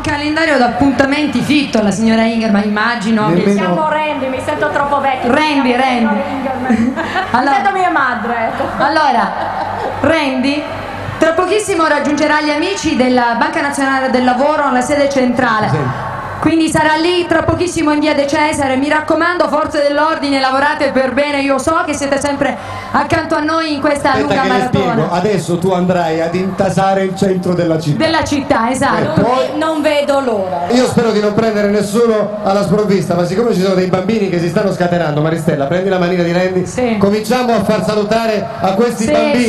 calendario d'appuntamenti fitto la signora Ingerman, immagino. Mi Mi chiamo Randy, mi sento troppo vecchia. Randy. Mi Allora- sento mia madre, ecco. Allora, Randy tra pochissimo raggiungerà gli amici della Banca Nazionale del Lavoro alla sede centrale. Sì. Quindi sarà lì tra pochissimo in via De Cesare. Mi raccomando, forze dell'ordine, lavorate per bene. Io so che siete sempre accanto a noi in questa Aspetta lunga che le spiego. maratona Adesso tu andrai ad intasare il centro della città. della città, esatto. Poi- Non vedo l'ora. Io spero di non prendere nessuno alla sprovvista, ma siccome ci sono dei bambini che si stanno scatenando, Maristella, prendi la manina di Randy, Sì. cominciamo a far salutare a questi Sì, bambini.